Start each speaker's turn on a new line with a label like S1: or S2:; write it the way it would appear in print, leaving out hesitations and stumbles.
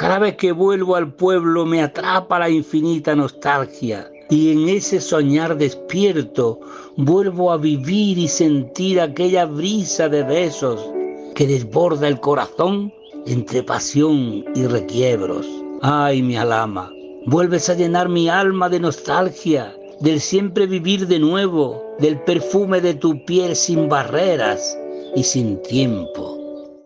S1: Cada vez que vuelvo al pueblo me atrapa la infinita nostalgia y en ese soñar despierto vuelvo a vivir y sentir aquella brisa de besos que desborda el corazón entre pasión y requiebros. Ay, mi alama, vuelves a llenar mi alma de nostalgia, del siempre vivir de nuevo, del perfume de tu piel sin barreras y sin tiempo.